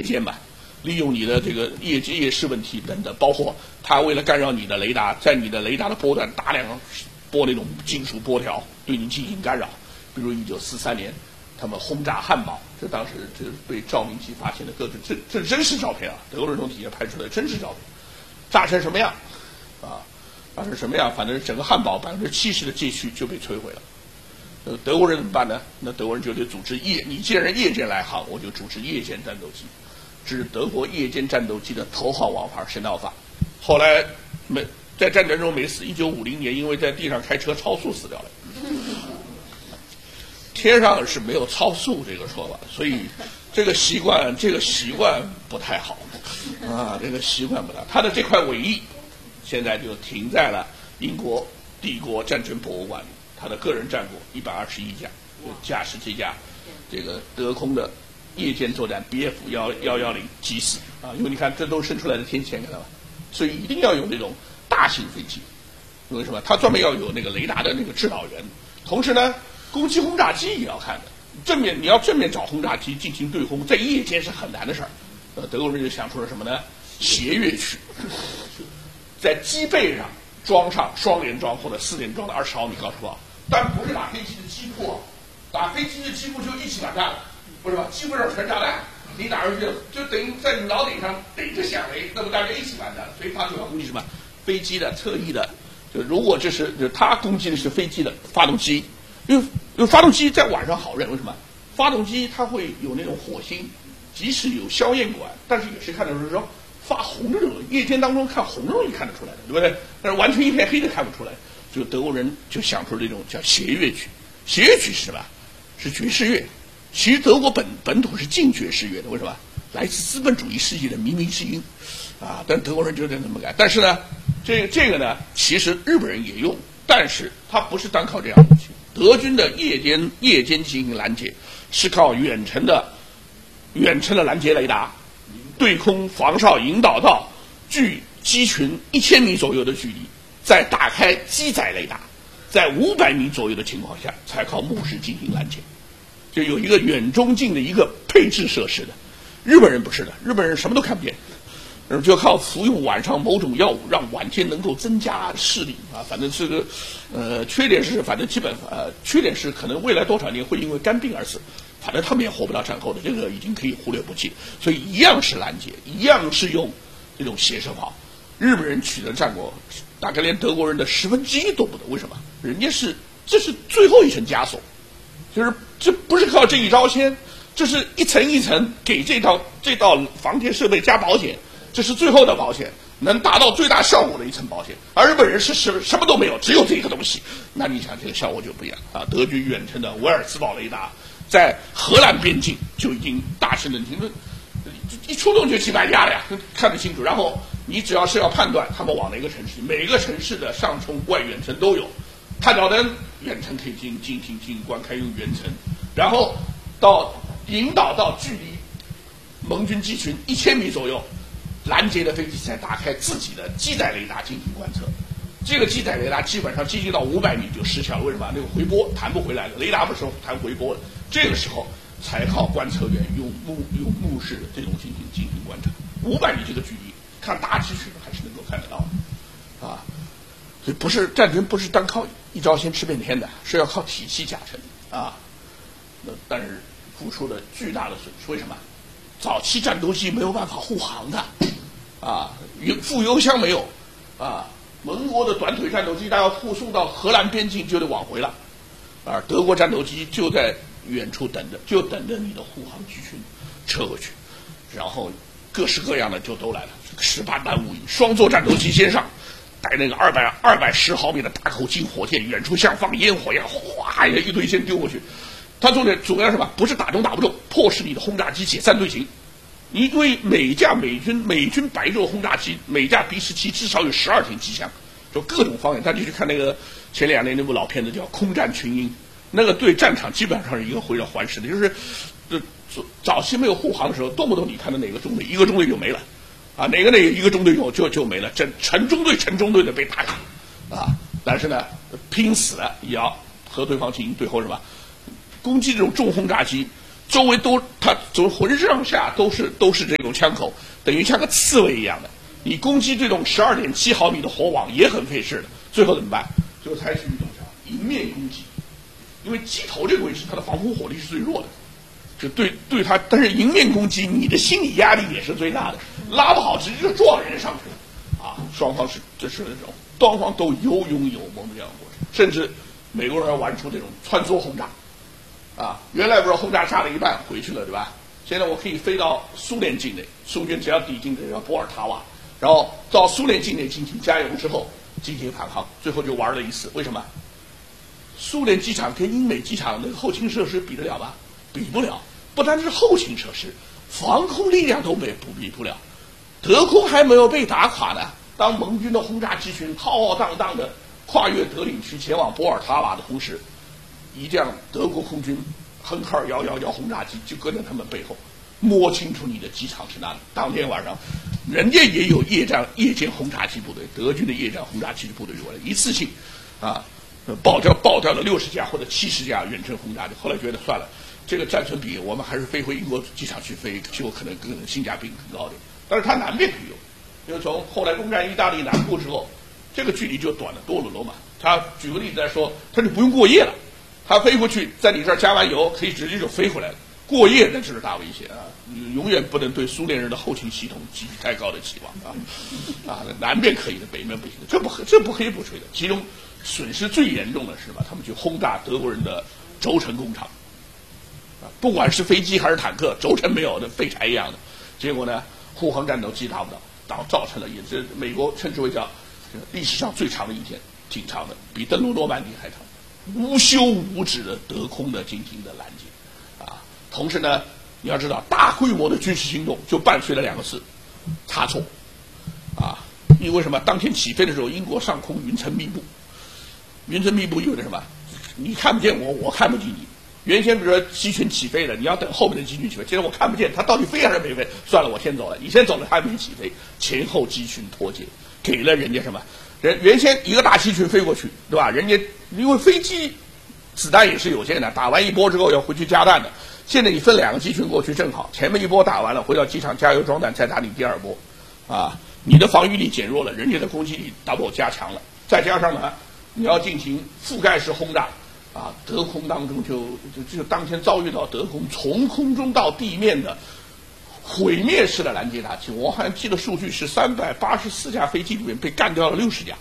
间嘛，利用你的这个夜视问题等等，包括它为了干扰你的雷达，在你的雷达的波段大量播那种金属波条，对你进行干扰。比如1943年，他们轰炸汉堡，这当时这被赵明基发现的各种，这真实照片啊，德国人从底下拍出来的真实照片，炸成什么样啊？炸成什么样？反正整个汉堡70%的街区就被摧毁了。德国人怎么办呢？那德国人就得组织你既然夜间来航，我就组织夜间战斗机，这是德国夜间战斗机的头号王牌神道法。后来在战争中没死，1950年因为在地上开车超速死掉了。天上是没有超速这个说法，所以这个习惯不太好啊，这个习惯不太好。他的这块尾翼现在就停在了英国帝国战争博物馆里，他的个人战果121架，驾驶这架这个德空的夜间作战 BF-110 G4啊，因为你看这都伸出来的天线，看到吧？所以一定要有那种大型飞机，为什么？它专门要有那个雷达的那个指导员，同时呢。攻击轰炸机也要看的，你要正面找轰炸机进行对轰，在夜间是很难的事儿。德国人就想出了什么呢？斜跃区，在机背上装上双联装或者4联装的20毫米高射炮，但不是打飞机的机库，打飞机的机库就一起完蛋了，不是吧？机库上全炸弹，你打出去就等于在你脑顶上逮着响雷，那么大家一起完蛋了。所以他就要攻击什么？飞机的侧翼的，如果他攻击的是飞机的发动机。因为发动机在晚上好认，为什么？发动机它会有那种火星，即使有硝烟管，但是也是看得出来说发红的这种，夜间当中看红容易看得出来的，对不对？但是完全一片黑的看不出来。就德国人就想出了这种叫斜跃曲，斜跃曲是什么？是爵士乐。其实德国本土是禁爵士乐的，为什么？来自资本主义世界的靡靡之音啊！但德国人就这么干。但是呢，这个呢，其实日本人也用，但是它不是单靠这样的武器。德军的夜间进行拦截，是靠远程的拦截雷达，对空防哨引导到距机群1000米左右的距离，再打开机载雷达，在500米左右的情况下，才靠目视进行拦截，就有一个远中近的一个配置设施的。日本人不是的，日本人什么都看不见。就靠服用晚上某种药物，让晚间能够增加视力啊。反正这个，缺点是，反正缺点是可能未来多少年会因为肝病而死，反正他们也活不到战后的，这个已经可以忽略不计。所以一样是拦截，一样是用这种斜射炮。日本人取得战果，大概连德国人的1/10都不得。为什么？这是最后一层枷锁，就是这不是靠这一招鲜，这是一层一层给这道防谍设备加保险。这是最后的保险，能达到最大效果的一层保险。而日本人是什么都没有，只有这个东西。那你想这个效果就不一样啊！德军远程的维尔兹堡雷达在荷兰边境就已经大声的听，一出动就几百架了呀，看得清楚。然后你只要是要判断他们往哪个城市，每个城市的上冲、外远程都有。探照灯远程可以进行观看，用远程，然后引导到距离盟军机群1000米左右。拦截的飞机才打开自己的机载雷达进行观测，这个机载雷达基本上接近到500米就失效了。为什么？那个回波弹不回来了，雷达不是弹回波的，这个时候才靠观测员用目视的这种进行观测。500米这个距离，看大机群还是能够看得到的啊。所以战争不是单靠一招鲜吃遍天的，是要靠体系加成啊。但是付出了巨大的损失，为什么？早期战斗机没有办法护航的，啊，副油箱没有，啊，盟国的短腿战斗机，它要护送到荷兰边境就得往回了，而德国战斗机就在远处等着你的护航机群撤过去，然后各式各样的就都来了，18弹5营，双座战斗机先上，带那个210毫米的大口径火箭，远处像放烟火一样，哗一堆先丢过去。它重点主要是什么？不是打中打不中，迫使你的轰炸机解散队形。因为每架美军白肉轰炸机，每架 B-17至少有12挺机枪，就各种方面。大家去看那个前2年那部老片子叫《空战群英》，那个对战场基本上是一个回环环视的，就是早期没有护航的时候，动不动你看到哪个中队一个中队就没了，啊，哪个一个中队就没了，成中队的被打卡，啊，但是呢，拼死了也要和对方进行对后什么？攻击这种重轰炸机， 周围它浑身上下都是这种枪口，等于像个刺猬一样的。你攻击这种12.7毫米的火网也很费事的。最后怎么办？最后采取一种叫迎面攻击，因为机头这个位置它的防空火力是最弱的，就对它，但是迎面攻击你的心理压力也是最大的，拉不好直接就撞人上去了啊！双方这是那种双方都有勇有谋的这样的过程，甚至美国人要玩出这种穿梭轰炸啊！原来不是轰炸炸了一半回去了对吧？现在我可以飞到苏联境内，苏军只要抵近这叫波尔塔瓦，然后到苏联境内进行加油之后进行反航，最后就玩了一次。为什么？苏联机场跟英美机场那个后勤设施比得了吧？比不了。不单是后勤设施，防空力量都比不了。德空还没有被打垮呢，当盟军的轰炸机群浩浩荡荡的跨越德领区前往波尔塔瓦的同时，一架德国空军亨克尔111轰炸机就跟在他们背后，摸清楚你的机场是哪里。当天晚上，人家也有夜间轰炸机部队，德军的夜间轰炸机部队过来，一次性爆掉了60架或者70架远程轰炸机。后来觉得算了，这个战损比我们还是飞回英国机场去飞，就可能更性价比更高点。但是它南边可以用，因为从后来攻占意大利南部之后，这个距离就短了多了嘛。他举个例子来说，他就不用过夜了，他飞过去，在你这儿加完油，可以直接就飞回来了。过夜那就是大危险啊！你永远不能对苏联人的后勤系统寄予太高的期望啊！南边可以的，北面不行的，这不黑不吹的。其中损失最严重的是吧？他们去轰炸德国人的轴承工厂，不管是飞机还是坦克，轴承没有的废柴一样的。结果呢，护航战斗机达不到，造成了也是美国称之为叫历史上最长的一天，挺长的，比登陆诺曼底还长，无休无止的德空的进行的拦截。同时呢，你要知道，大规模的军事行动就伴随了2个字：差错。因为什么？当天起飞的时候，英国上空云层密布，云层密布意味着什么？你看不见我，我看不见你。原先比如说机群起飞了，你要等后面的机群起飞，现在我看不见它到底飞还是没飞，算了，我先走了。你先走了，它还没起飞，前后机群脱节，给了人家什么？原先一个大机群飞过去，对吧？人家因为飞机子弹也是有限的，打完一波之后要回去加弹的。现在你分2个机群过去正好，前面一波打完了，回到机场加油装弹，再打你第2波，你的防御力减弱了，人家的攻击力 double 加强了，再加上呢，你要进行覆盖式轰炸，德空当中就当天遭遇到德空从空中到地面的毁灭式的拦截打击，我好像记得数据是384架飞机里面被干掉了60架，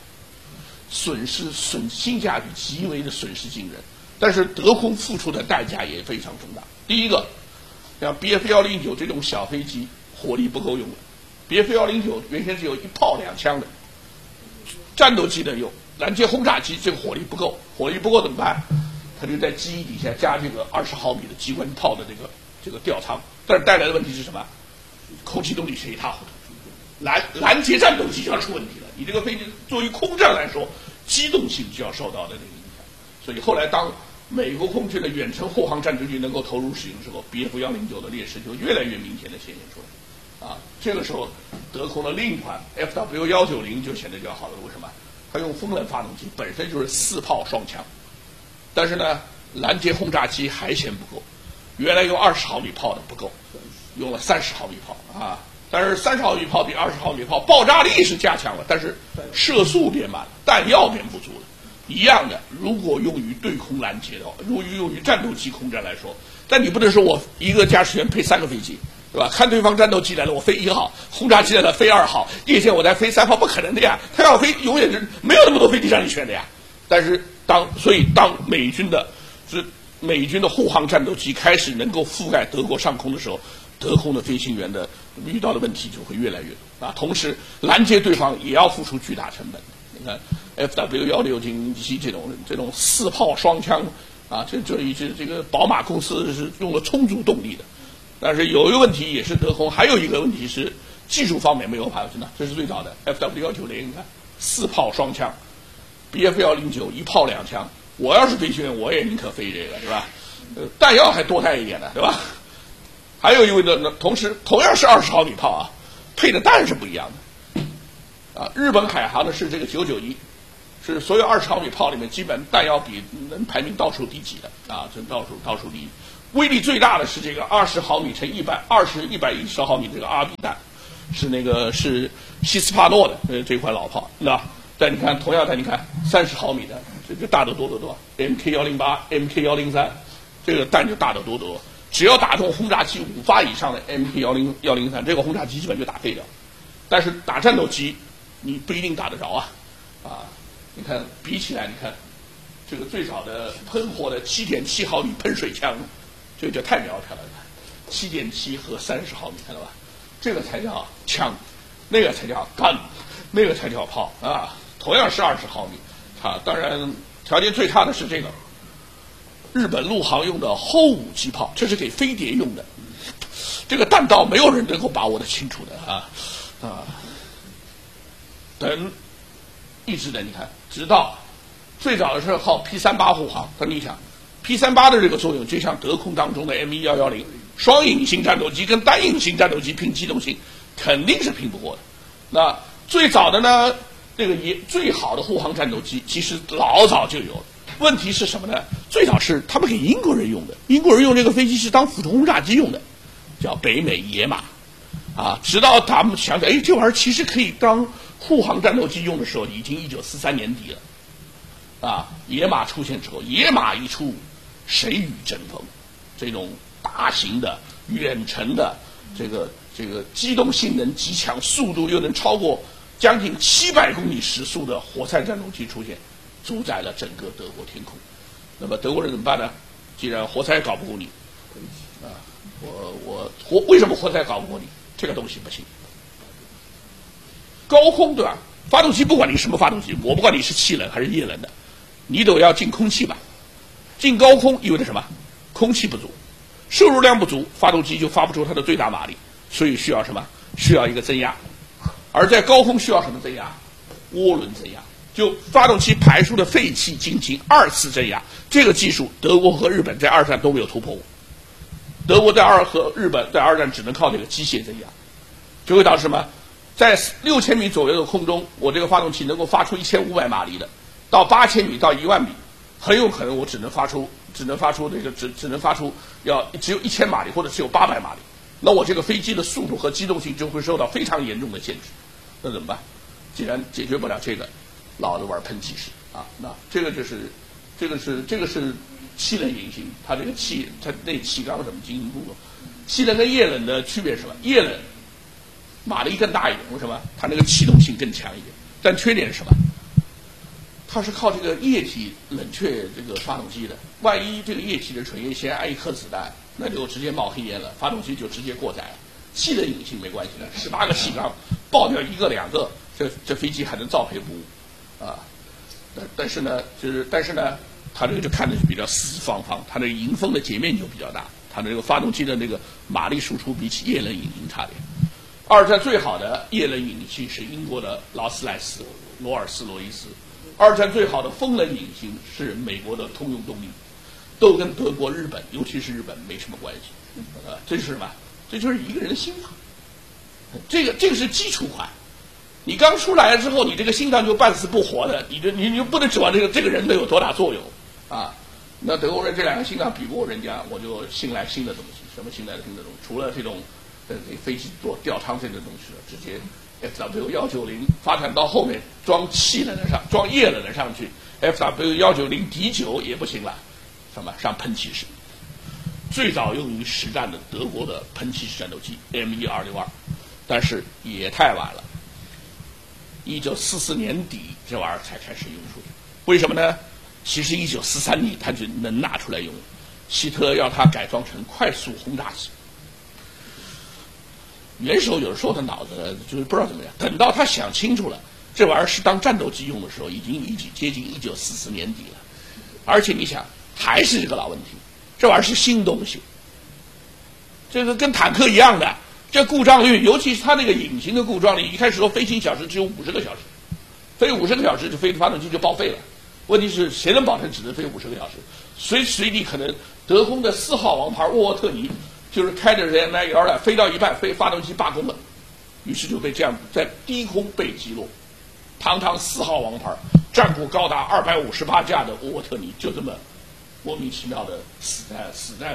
性价比极为的损失惊人。但是德空付出的代价也非常重大。第一个，像 Bf-109这种小飞机火力不够用了 ，Bf-109原先只有1炮2枪的，战斗机能用，拦截轰炸机这个火力不够，怎么办？他就在机翼底下加这个20毫米的机关炮的这个吊舱，但是带来的问题是什么？空气动力是一塌糊涂，拦截战斗机就要出问题了。你这个飞机作为空战来说，机动性就要受到的这个影响。所以后来当美国空军的远程护航战斗机能够投入使用之后 ，Bf-109的劣势就越来越明显的显现出来。这个时候德空的另一款 FW-190就显得较好了。为什么？它用风冷发动机，本身就是4炮双枪，但是呢，拦截轰炸机还嫌不够。原来用20毫米炮的不够，用了30毫米炮但是30毫米炮比20毫米炮爆炸力是加强了，但是射速变慢了，弹药变不足了。一样的，如果用于对空拦截的话，如果用于战斗机空战来说，但你不能说我一个驾驶员配3个飞机，对吧？看对方战斗机来了，我飞1号，轰炸机来了飞2号，夜间我再飞3号，不可能的呀！他要飞，永远是没有那么多飞机让你选的呀。但是当美军的护航战斗机开始能够覆盖德国上空的时候，德空的飞行员的遇到的问题就会越来越多同时拦截对方也要付出巨大成本。你看 FW-160这种4炮双枪这个宝马公司是用了充足动力的。但是有一个问题也是德空，还有一个问题是技术方面没有排除呢，这是最早的 FW-190，你看4炮双枪 ，BF-109 1炮2枪，我要是飞行员我也宁可飞这个，是吧？弹药还多带一点呢，对吧？还有一位呢，同样是20毫米炮配的弹是不一样的。日本海航的是这个991，是所有20毫米炮里面基本弹药比能排名倒数第几的这倒数第一。 威力最大的是这个20毫米乘110毫米这个 RB 弹，是西斯帕诺的这款老炮，那但你看同样的，你看30毫米的这大得多得多 ，MK108、MK103，这个弹就大得多得多。只要打中轰炸机5发以上的 MK103，这个轰炸机基本就打废掉。但是打战斗机，你不一定打得着啊！你看比起来，你看这个最早的喷火的7.7毫米喷水枪，这个就太苗条了，7.7和30毫米，看到吧？这个才叫枪，那个才叫gun，那个才叫炮啊！同样是20毫米，当然条件最差的是这个日本陆航用的后5机炮，这是给飞碟用的，这个弹道没有人能够把握得清楚的等一直的，你看，直到最早的时候靠 P38 护航，但你想 P38 的这个作用，就像德空当中的 M1110，双引擎战斗机跟单引擎战斗机拼机动性，肯定是拼不过的。那最早的呢，这个最好的护航战斗机，其实老早就有了。问题是什么呢？最早是他们给英国人用的，英国人用这个飞机是当普通轰炸机用的，叫北美野马，直到他们想起来，这玩意儿其实可以当护航战斗机用的时候，已经1943年底了，野马出现之后，野马一出，谁与争锋？这种大型的远程的这个机动性能极强，速度又能超过将近700公里时速的活塞战斗机出现，主宰了整个德国天空。那么德国人怎么办呢？既然活塞搞不过你，为什么活塞搞不过你？这个东西不行。高空对吧？发动机不管你什么发动机，我不管你是气冷还是液冷的，你都要进空气吧。进高空意味着什么？空气不足，摄入量不足，发动机就发不出它的最大马力，所以需要什么？需要一个增压。而在高空需要什么增压？涡轮增压，就发动机排出的废气进行2次增压。这个技术，德国和日本在2战都没有突破过。德国和日本在2战只能靠这个机械增压，就会导致什么？在6000米左右的空中，我这个发动机能够发出1500马力的，到8000米到10000米，很有可能我只能发出只有1000马力或者只有800马力。那我这个飞机的速度和机动性就会受到非常严重的限制。那怎么办？既然解决不了这个，老子玩喷气式那这个是气冷引擎，它这个它内气缸怎么进行工作？气冷跟液冷的区别是什么？液冷马力更大一点，为什么？它那个气动性更强一点，但缺点是什么？它是靠这个液体冷却这个发动机的，万一这个液体的纯液先挨一颗子弹，那就直接冒黑烟了，发动机就直接过载了。气冷引擎没关系的，18个气缸爆掉1个2个，这飞机还能照赔不误但是呢，它这个就看着就比较四四方方，它的迎风的截面就比较大，它的这个发动机的那个马力输出比起液冷引擎差点。2战最好的液冷引擎是英国的劳斯莱斯、罗尔斯罗伊斯，2战最好的风冷引擎是美国的通用动力，都跟德国、日本，尤其是日本没什么关系。这是什么？这就是一个人的心脏。这个是基础款。你刚出来之后，你这个心脏就半死不活的，你就不能指望这个人能有多大作用那德国人这2个心脏比不过人家，我就信赖新的东西。什么信赖新的东西？除了这种给飞机做吊舱这个东西了，直接 FW190 发展到后面装气冷的装液冷的上去 ，FW190D9 也不行了，上喷气式。最早用于实战的德国的喷气式战斗机 M1262，但是也太晚了。1944年底这玩意儿才开始用出去，为什么呢？其实1943年他就能拿出来用了，希特勒要它改装成快速轰炸机。元首有的时候他脑子就是不知道怎么样，等到他想清楚了，这玩意儿是当战斗机用的时候，已经接近1944年底了。而且你想，还是这个老问题，这玩意儿是新东西，这个跟坦克一样的，这故障率，尤其是它那个引擎的故障率，一开始说飞行小时只有50个小时，飞50个小时就发动机就报废了。问题是谁能保证只能飞50个小时？随时随地可能德空的4号王牌沃特尼就是开着人来摇来，飞到一半，发动机罢工了，于是就被这样在低空被击落。堂堂4号王牌，战果高达258架的沃特尼就这么莫名其妙的死在了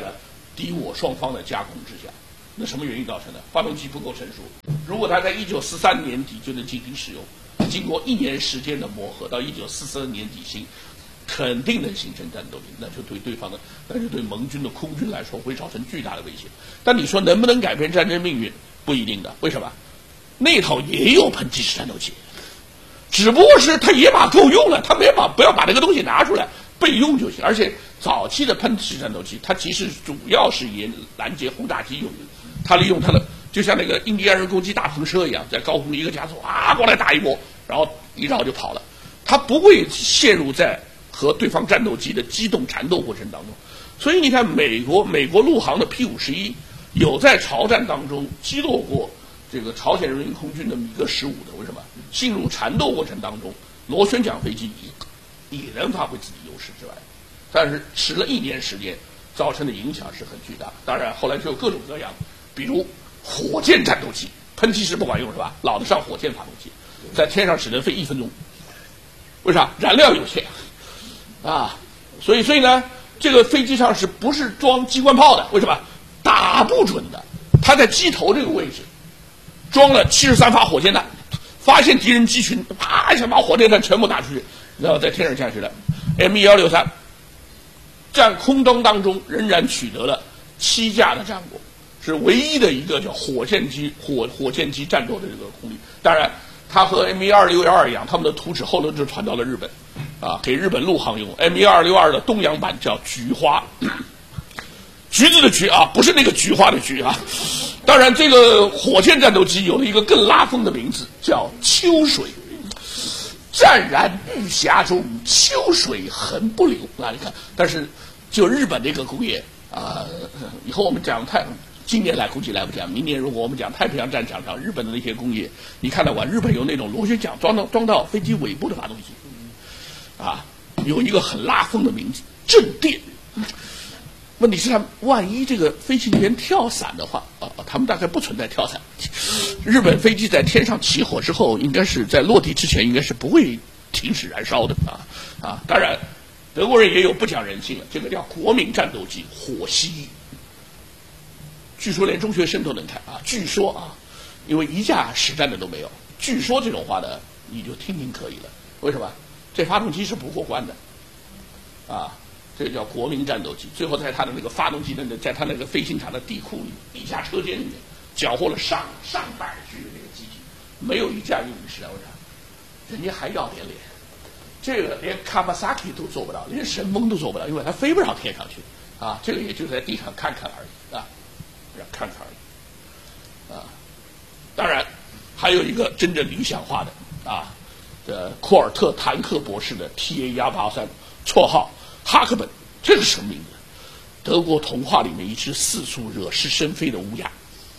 敌我双方的夹攻之下。那什么原因造成的？发动机不够成熟。如果它在1943年底就能进行使用，经过1年时间的磨合，到1944年底新，肯定能形成战斗力，那就对对方的，那就对盟军的空军来说会造成巨大的威胁。但你说能不能改变战争命运？不一定的。为什么？那头也有喷气式战斗机，只不过是它野马够用了，它不要把这个东西拿出来备用就行。而且早期的喷气式战斗机，它其实主要是以拦截轰炸机用的，它利用它的就像那个印第安人攻击大篷车一样，在高空一个加速过来打一波，然后一绕就跑了，它不会陷入在和对方战斗机的机动缠斗过程当中。所以你看美国陆航的 P-51有在朝战当中击落过这个朝鲜人民空军的米格15的。为什么？进入缠斗过程当中，螺旋桨飞机也能发挥自己优势之外，但是迟了1年时间，造成的影响是很巨大。当然后来就有各种各样，比如火箭战斗机，喷气式不管用是吧？老得上火箭发动机，在天上只能飞1分钟，为啥？燃料有限啊！所以呢，这个飞机上是不是装机关炮的？为什么？打不准的。它在机头这个位置装了73发火箭弹，发现敌人机群，啪一下把火箭弹全部打出去，然后在天上下去了。M1163在空中当中仍然取得了7架的战果，是唯一的一个叫火箭机战斗的这个空力。当然，它和 M12612一样，他们的图纸后头就传到了日本，给日本陆航用。M12612的东洋版叫菊花，橘子的橘不是那个菊花的菊啊。当然，这个火箭战斗机有了一个更拉风的名字，叫秋水。湛然玉匣中，秋水横不流你看，但是就日本这个工业以后我们讲今年来估计来不及，明年如果我们讲太平洋战场上日本的那些工业，你看到日本有那种螺旋桨装到飞机尾部的发动机，有一个很拉风的名字正电。问题是他们万一这个飞行员跳伞的话他们大概不存在跳伞。日本飞机在天上起火之后，应该是在落地之前应该是不会停止燃烧的当然，德国人也有不讲人性了，这个叫国民战斗机火蜥，据说连中学生都能开据说因为一架实战的都没有。据说这种话呢，你就听听可以了。为什么？这发动机是不过关的这个叫国民战斗机。最后在他的那个发动机在他那个飞行场的地库里、地下车间里面缴获了上百具的那个机体，没有一架用于实战。为啥？人家还要点脸，这个连 Kawasaki 都做不到，连神风都做不到，因为它飞不上天上去这个也就在地上看看而已看看而已当然还有一个真正理想化的库尔特坦克博士的 TA-183，绰号哈克本，这是什么名字？德国童话里面一只四处惹是生非的乌鸦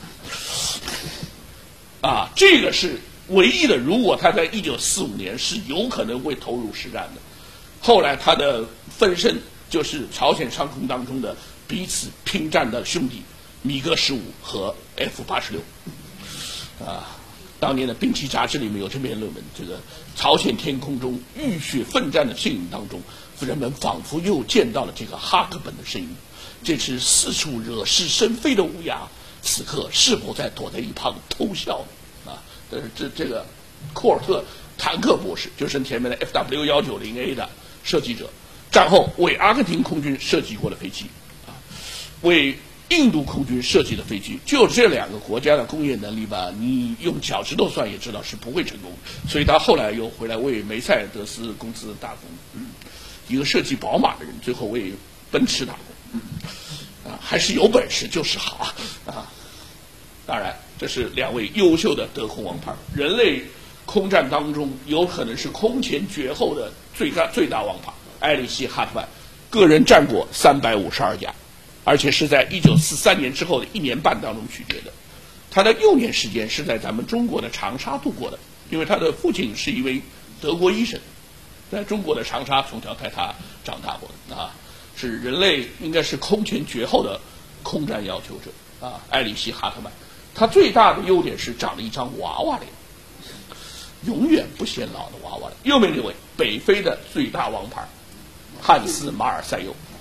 这个是唯一的。如果他在1945年是有可能会投入实战的，后来他的分身就是朝鲜上空当中的彼此拼战的兄弟米格15和 F-86当年的兵器杂志里面有这篇论文，这个朝鲜天空中浴血奋战的身影当中，人们仿佛又见到了这个哈克本的身影。这只四处惹是生非的乌鸦，此刻是否在躲在一旁偷笑呢？这个库尔特坦克博士就是前面的 FW190A 的设计者，战后为阿根廷空军设计过的飞机为印度空军设计的飞机，就这2个国家的工业能力你用脚趾头算也知道是不会成功的。所以他后来又回来为梅赛德斯公司打工，一个设计宝马的人最后为奔驰打工，还是有本事就是好当然，这是2位优秀的德空王牌，人类空战当中有可能是空前绝后的最大王牌埃里希·哈特曼，个人战果352架。而且是在1943年之后的1年半当中取得的。他的幼年时间是在咱们中国的长沙度过的，因为他的父亲是一位德国医生，在中国的长沙从小带他长大过的是人类应该是空前绝后的空战要求者埃里希·哈特曼。他最大的优点是长了一张娃娃脸，永远不显老的娃娃脸。右边这位北非的最大王牌汉斯·马尔塞尤，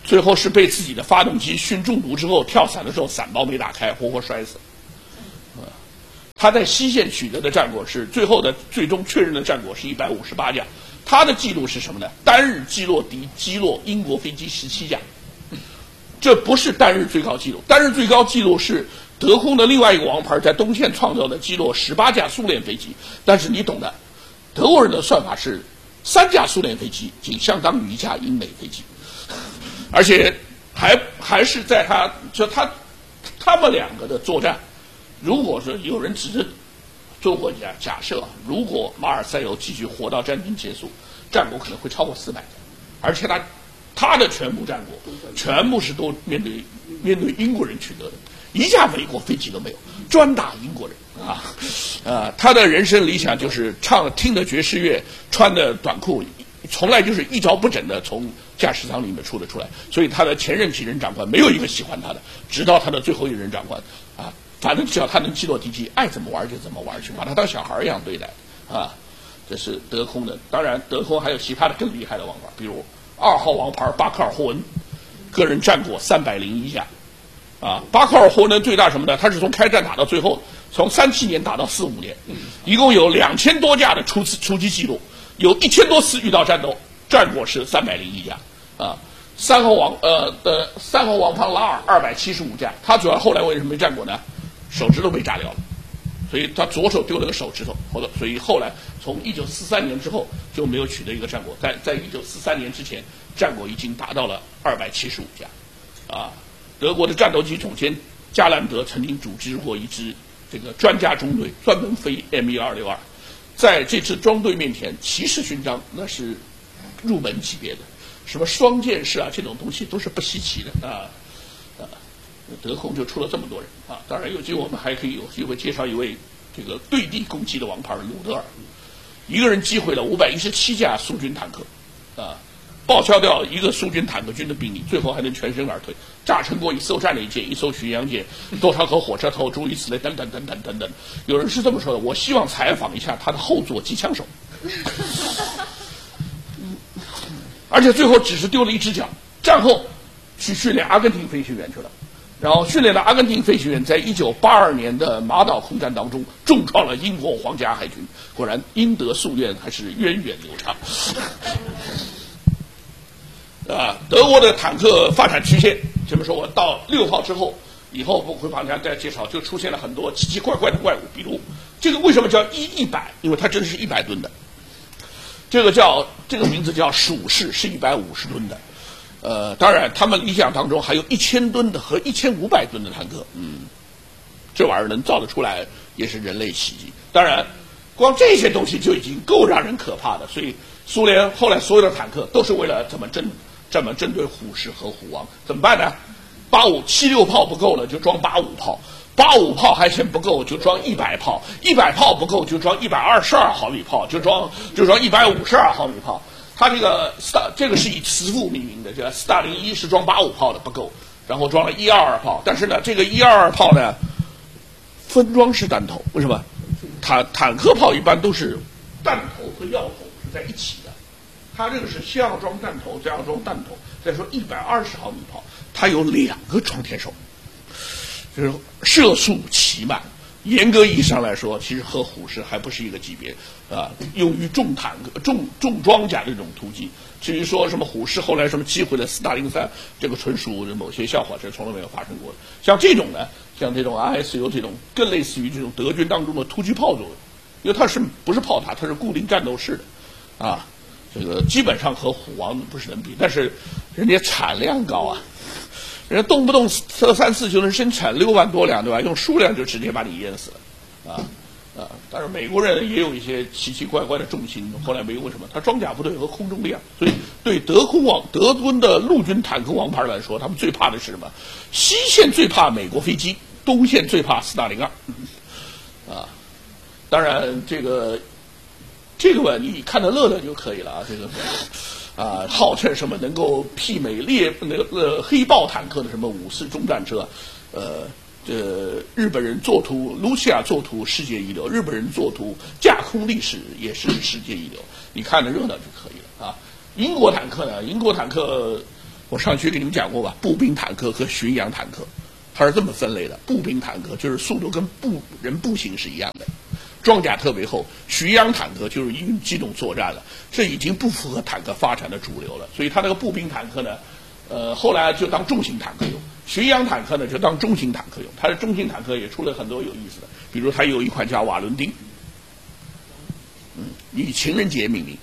最后是被自己的发动机熏中毒之后，跳伞的时候伞包没打开，活活摔死。他在西线取得的战果是最终确认的战果是158架，他的记录是什么呢？单日击落英国飞机17架，这不是单日最高纪录，单日最高纪录是德空的另外一个王牌在东线创造的击落18架苏联飞机，但是你懂的，德国人的算法是3架苏联飞机仅相当于1架英美飞机，而且还是在他们两个的作战。如果说有人只是做过假设，如果马尔塞尤继续活到战争结束，战果可能会超过400架，而且他的全部战果全部是都面对英国人取得的，1架美国飞机都没有，专打英国人他的人生理想就是听的爵士乐，穿的短裤，从来就是一招不整的从驾驶舱里面出来，所以他的前任几任长官没有一个喜欢他的，直到他的最后一任长官反正只要他能击落敌机，爱怎么玩就怎么玩去，把他当小孩一样对待这是德空的。当然，德空还有其他的更厉害的王牌，比如2号王牌巴克尔霍恩，个人战果301架。巴克尔霍恩最大什么呢？他是从开战打到最后，从37年打到45年，一共有2000多架的出击记录，有1000多次遇到战斗，战果是301架。3号王牌拉尔275架，他主要后来为什么没战果呢？手指头被炸掉了，所以他左手丢了个手指头，所以后来从1943年之后就没有取得一个战果，在1943年之前，战果已经达到了275架。德国的战斗机总监加兰德曾经组织过一支这个专家中队，专门飞 M1262，在这支装队面前，骑士勋章那是入门级别的，什么双剑士这种东西都是不稀奇的德空就出了这么多人当然有机会我们还可以有机会介绍一位这个对地攻击的王牌鲁德尔，一个人击毁了517架苏军坦克报销掉一个苏军坦克军的兵力，最后还能全身而退，炸沉过1艘战列舰、1艘巡洋舰、多少颗火车头，诸如此类，等等。有人是这么说的，我希望采访一下他的后座机枪手而且最后只是丢了1只脚，战后去训练阿根廷飞行员去了，然后训练的阿根廷飞行员在1982年的马岛空战当中重创了英国皇家海军，果然英德夙愿还是源远流长德国的坦克发展曲线，这么说我到6号之后，以后我会帮大家再介绍，就出现了很多奇奇怪怪的怪物，比如这个为什么叫100？因为它真的是100吨的，这个名字叫鼠式，是150吨的。当然他们理想当中还有1000吨的和1500吨的坦克，这玩意儿能造得出来也是人类奇迹。当然光这些东西就已经够让人可怕的，所以苏联后来所有的坦克都是为了怎么针对虎式和虎王，怎么办呢？76炮不够了就装85炮，85炮还嫌不够就装100炮，100炮不够就装122毫米炮，就装152毫米炮。它这个是以慈父命名的，这斯大林1是装85炮的不够，然后装了122炮，但是呢，这个122炮呢分装式弹头，为什么？坦克炮一般都是弹头和药头是在一起的，它这个是先要装弹头，再要装弹头。再说120毫米炮，它有2个装填手，就是射速奇慢。严格意义上来说，其实和虎式还不是一个级别用于重坦克、重装甲的这种突击。至于说什么虎式后来什么击毁了斯大林3，这个纯属某些笑话，这从来没有发生过的。像这种呢，像这种 RSU 这种，更类似于这种德军当中的突击炮作用，因为它不是炮塔，它是固定战斗式的这个基本上和虎王不是能比，但是人家产量高人家动不动3-4就能生产6万多辆，对吧？用数量就直接把你淹死了但是美国人也有一些奇奇怪怪的重心，后来没有为什么？他装甲部队和空中力量，所以对德军的陆军坦克王牌来说，他们最怕的是什么？西线最怕美国飞机，东线最怕斯大林2当然这个吧，你看得乐乐就可以了号称什么能够媲美黑豹坦克的什么5式中战车，日本人作图卢西亚作图世界一流，日本人作图架空历史也是世界一流，你看着热闹就可以了英国坦克呢？英国坦克我上去给你们讲过吧，步兵坦克和巡洋坦克，它是这么分类的：步兵坦克就是速度跟人步行是一样的，装甲特别厚；巡洋坦克就是用机动作战了，这已经不符合坦克发展的主流了。所以它那个步兵坦克呢，后来就当重型坦克用；巡洋坦克呢就当中型坦克用。它的中型坦克也出了很多有意思的，比如它有一款叫瓦伦丁，以情人节命名，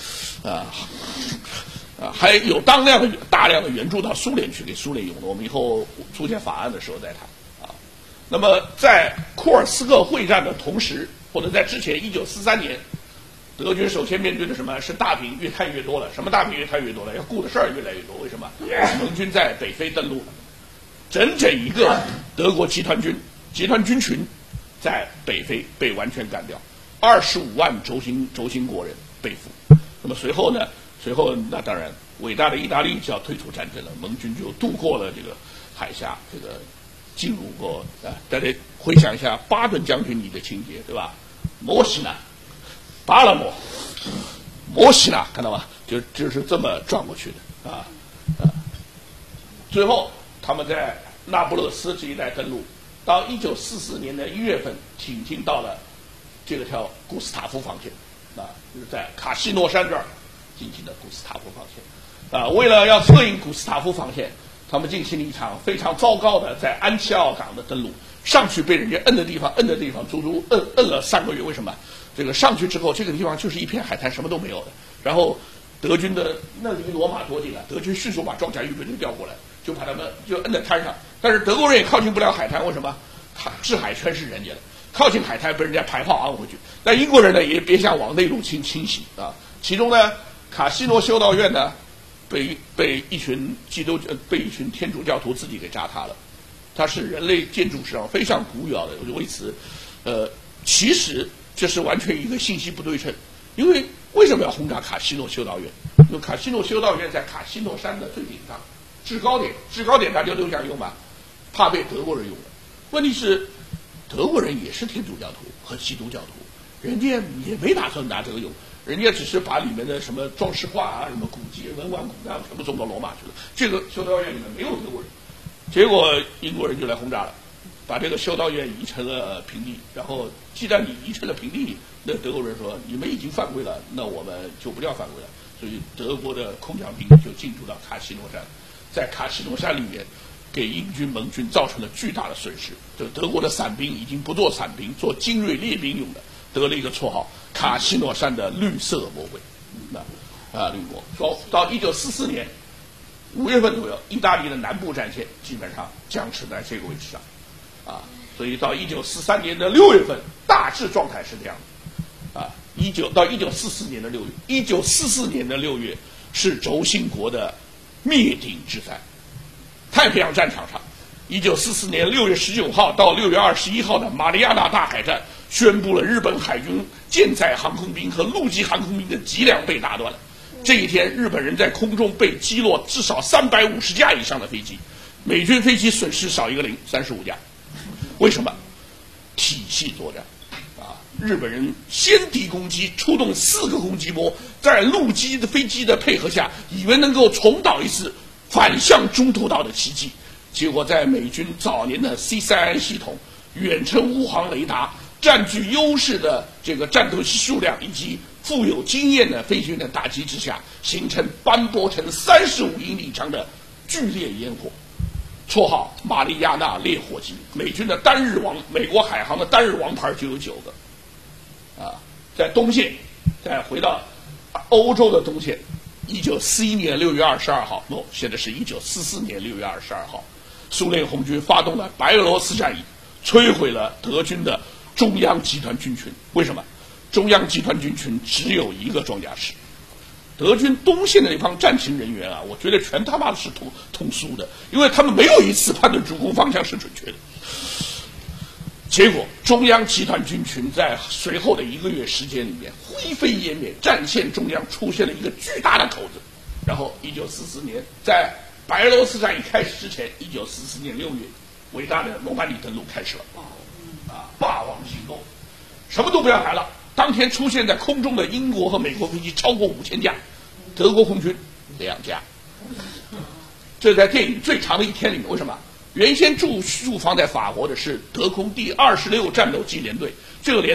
还有大量的援助到苏联去，给苏联用的。我们以后出现法案的时候再谈啊。那么在库尔斯克会战的同时，或者在之前，1943年，德军首先面对的什么是大兵越看越多了？什么大兵越看越多了？要顾的事儿越来越多。为什么？盟军在北非登陆了，整一个德国集团军群在北非被完全干掉，25万轴心国人被俘。那么随后那当然，伟大的意大利就要退出战争了，盟军就渡过了这个海峡，这个进入过大家回想一下巴顿将军里的情节，对吧？摩西纳、巴勒莫、摩西纳，看到吗？就是这么转过去的啊。最后他们在那不勒斯这一带登陆，到1944年的1月份，挺进到了这个叫古斯塔夫防线，就是在卡西诺山这儿进行的古斯塔夫防线。为了要策应古斯塔夫防线，他们进行了一场非常糟糕的在安齐奥港的登陆。上去被人家摁的地方，足足摁了3个月。为什么？这个上去之后，这个地方就是一片海滩，什么都没有的。然后德军的那离罗马多近了，德军迅速把装甲运兵队调过来，就把他们就摁在滩上。但是德国人也靠近不了海滩，为什么？制海权是人家的，靠近海滩被人家排炮昂回去。但英国人呢，也别想往内陆侵袭啊。其中呢，卡西诺修道院呢，被一群天主教徒自己给炸塌了。它是人类建筑史上非常古老的，为此，其实这是完全一个信息不对称。因为为什么要轰炸卡西诺修道院？因为卡西诺修道院在卡西诺山的最顶上，制高点大家都想用嘛，怕被德国人用了。问题是，德国人也是天主教徒和基督教徒，人家也没打算拿这个用，人家只是把里面的什么装饰画啊、什么古迹、文玩古案全部送到罗马去了。这个修道院里面没有德国人。结果英国人就来轰炸了，把这个修道院移成了平地。然后既然你移成了平地，那德国人说你们已经犯规了，那我们就不叫犯规了。所以德国的空降兵就进驻到卡西诺山，在卡西诺山里面给英军盟军造成了巨大的损失。就德国的伞兵已经不做伞兵，做精锐列兵用的，得了一个绰号——卡西诺山的绿色魔鬼。绿魔。说到1944年5月份左右，意大利的南部战线基本上僵持在这个位置上，所以到1943年的6月份，大致状态是这样的，到1944年的6月，1944年的6月是轴心国的灭顶之战。太平洋战场上，1944年6月19号到6月21号的马里亚纳大海战，宣布了日本海军舰载航空兵和陆基航空兵的脊梁被打断了。这一天，日本人在空中被击落至少350架以上的飞机，美军飞机损失少一个零，35架。为什么？体系作战，日本人先敌攻击，出动4个攻击波，在陆基的飞机的配合下，以为能够重蹈一次反向中途岛的奇迹。结果在美军早年的 C3I 系统、远程无航雷达、占据优势的这个战斗机数量以及富有经验的飞行员的打击之下，形成斑驳成35英里长的剧烈烟火，绰号马里亚纳烈火机。美军的美国海航的单日王牌就有9个，在东线，再回到欧洲的东线，1941年6月22号，现在是1944年6月22号，苏联红军发动了白俄罗斯战役，摧毁了德军的中央集团军群。为什么？中央集团军群只有1个装甲师。德军东线的那帮战情人员我觉得全他妈的是通苏的，因为他们没有一次判断主攻方向是准确的。结果中央集团军群在随后的1个月时间里面灰飞烟灭，战线中央出现了一个巨大的口子。然后1944年在白俄罗斯战役开始之前，1944年6月，伟大的诺曼底登陆开始了，霸王行动，什么都不要谈了。当天出现在空中的英国和美国飞机超过5000架，德国空军2架， 这在电影最长的一天里面，为什么？原先驻防在法国的是德空第26战斗机联队，这个